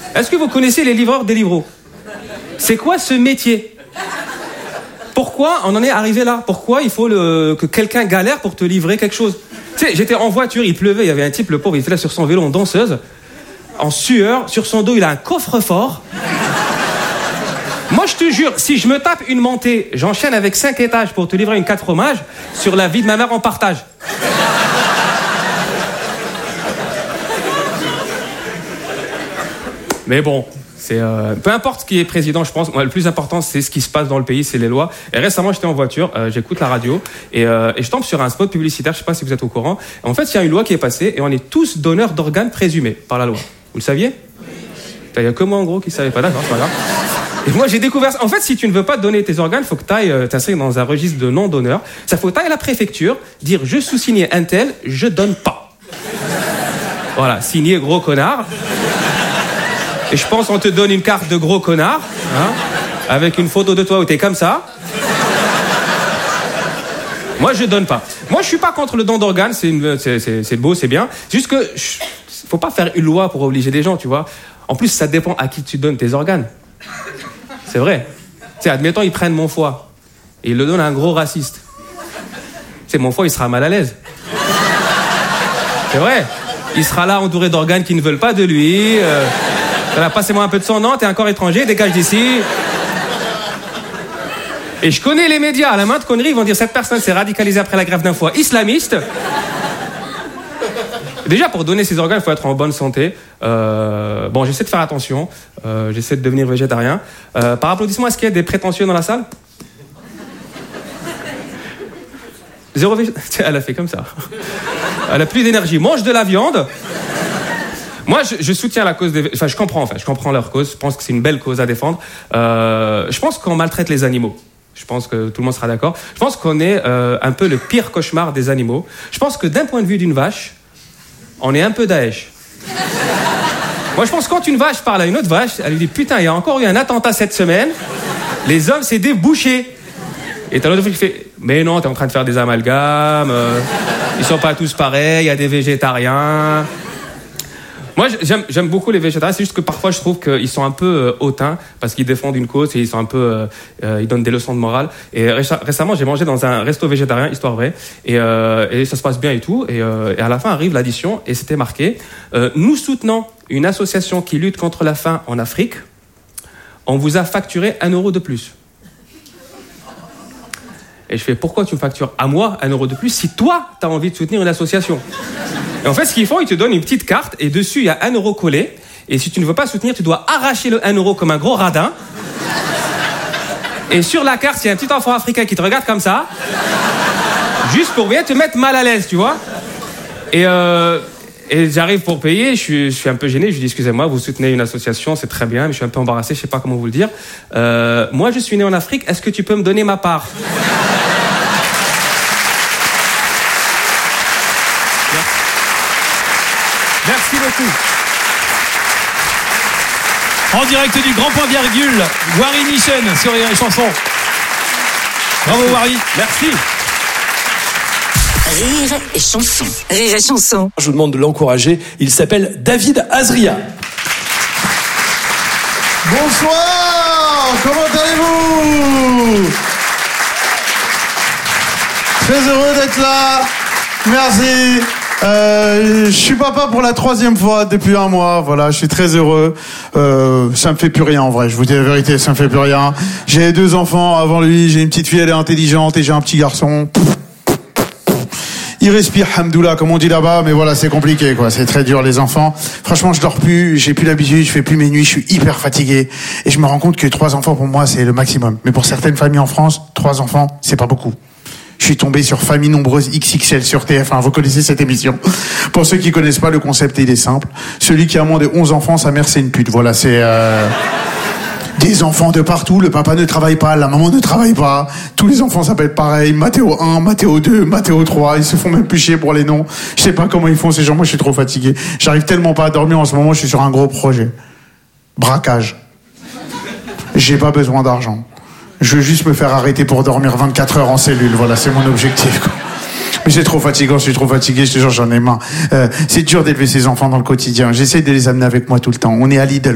Est-ce que vous connaissez les livreurs Deliveroo? C'est quoi ce métier? Pourquoi on en est arrivé là? Pourquoi il faut que quelqu'un galère pour te livrer quelque chose? Tu sais, j'étais en voiture, il pleuvait, il y avait un type, le pauvre, il était là sur son vélo en danseuse, en sueur, sur son dos, il a un coffre-fort. Moi, je te jure, si je me tape une montée, j'enchaîne avec 5 étages pour te livrer une 4 fromages, sur la vie de ma mère, on partage. Mais bon, c'est peu importe qui est président, je pense. Moi, le plus important, c'est ce qui se passe dans le pays, c'est les lois. Et récemment, j'étais en voiture, j'écoute la radio et je tombe sur un spot publicitaire. Je sais pas si vous êtes au courant. En fait, il y a une loi qui est passée et on est tous donneurs d'organes présumés par la loi. Vous le saviez? Il y a que moi en gros qui savait pas. D'accord, c'est pas grave. Et moi, j'ai découvert. En fait, si tu ne veux pas donner tes organes, faut que tu ailles t'inscrire dans un registre de non-donneurs. Ça faut tailler à la préfecture, dire je sous-signé un tel, je donne pas. Voilà, signé gros connard. Et je pense qu'on te donne une carte de gros connard, hein, avec une photo de toi où t'es comme ça. Moi, je donne pas. Moi, je suis pas contre le don d'organes, c'est beau, c'est bien. Juste que, faut pas faire une loi pour obliger les gens, tu vois. En plus, ça dépend à qui tu donnes tes organes. C'est vrai. Tu sais, admettons, ils prennent mon foie et ils le donnent à un gros raciste. Tu sais, mon foie, il sera mal à l'aise. C'est vrai. Il sera là entouré d'organes qui ne veulent pas de lui. Voilà, passez-moi un peu de sang, non, t'es un corps étranger, dégage d'ici. Et je connais les médias, à la main de conneries, ils vont dire cette personne s'est radicalisée après la greffe d'un foie islamiste. Déjà, pour donner ses organes, il faut être en bonne santé. Bon, j'essaie de faire attention, j'essaie de devenir végétarien. Par applaudissement, est-ce qu'il y a des prétentieux dans la salle? Zéro végétarien. Elle a fait comme ça. Elle a plus d'énergie. Mange de la viande. Moi, je soutiens la cause des... Enfin, je comprends leur cause. Je pense que c'est une belle cause à défendre. Je pense qu'on maltraite les animaux. Je pense que tout le monde sera d'accord. Je pense qu'on est un peu le pire cauchemar des animaux. Je pense que d'un point de vue d'une vache, on est un peu Daesh. Moi, je pense que quand une vache parle à une autre vache, elle lui dit « Putain, il y a encore eu un attentat cette semaine. Les hommes, c'est des bouchers. » Et t'as l'autre qui fait « Mais non, t'es en train de faire des amalgames. Ils sont pas tous pareils. Il y a des végétariens. » Moi, j'aime beaucoup les végétariens. C'est juste que parfois, je trouve qu'ils sont un peu hautains parce qu'ils défendent une cause et ils sont un peu, ils donnent des leçons de morale. Et récemment, j'ai mangé dans un resto végétarien, histoire vraie, et ça se passe bien et tout. Et à la fin arrive l'addition et c'était marqué nous soutenons une association qui lutte contre la faim en Afrique. On vous a facturé 1 euro de plus. Et je fais pourquoi tu me factures à moi 1 euro de plus si toi t'as envie de soutenir une association? Et en fait, ce qu'ils font, ils te donnent une petite carte et dessus, il y a 1 euro collé. Et si tu ne veux pas soutenir, tu dois arracher le 1 euro comme un gros radin. Et sur la carte, il y a un petit enfant africain qui te regarde comme ça. Juste pour bien te mettre mal à l'aise, tu vois. Et j'arrive pour payer, je suis un peu gêné. Je lui dis, excusez-moi, vous soutenez une association, c'est très bien, mais je suis un peu embarrassé, je sais pas comment vous le dire. Moi, je suis né en Afrique, est-ce que tu peux me donner ma part? Merci beaucoup. En direct du Grand Point Virgule, Wari Nichen sur Rire et Chanson. Bravo Wari. Merci. Rire et Chanson. Rire et Chanson. Je vous demande de l'encourager. Il s'appelle David Azria. Bonsoir, comment allez-vous? Très heureux d'être là. Merci. Je suis papa pour la 3e fois depuis 1 mois. Voilà, je suis très heureux. Ça me fait plus rien en vrai. Je vous dis la vérité, ça me fait plus rien. J'ai 2 enfants avant lui. J'ai une petite fille, elle est intelligente, et j'ai un petit garçon. Il respire, hamdoullah, comme on dit là-bas, mais voilà, c'est compliqué, quoi. C'est très dur, les enfants. Franchement, je dors plus, j'ai plus l'habitude, je fais plus mes nuits, je suis hyper fatigué. Et je me rends compte que 3 enfants, pour moi, c'est le maximum. Mais pour certaines familles en France, 3 enfants, c'est pas beaucoup. Je suis tombé sur Famille Nombreuse XXL sur TF1. Vous connaissez cette émission? Pour ceux qui connaissent pas, le concept, il est simple. Celui qui a moins de 11 enfants, sa mère, c'est une pute. Voilà, c'est... Des enfants de partout, le papa ne travaille pas, la maman ne travaille pas, tous les enfants s'appellent pareil, Mathéo 1, Mathéo 2, Mathéo 3, ils se font même plus chier pour les noms. Je sais pas comment ils font ces gens, moi je suis trop fatigué. J'arrive tellement pas à dormir en ce moment, je suis sur un gros projet. Braquage. J'ai pas besoin d'argent. Je veux juste me faire arrêter pour dormir 24 heures en cellule, voilà, c'est mon objectif, quoi. Mais c'est trop fatigant, je suis trop fatigué, je te jure, j'en ai marre. C'est dur d'élever ces enfants dans le quotidien, j'essaie de les amener avec moi tout le temps. On est à Lidl.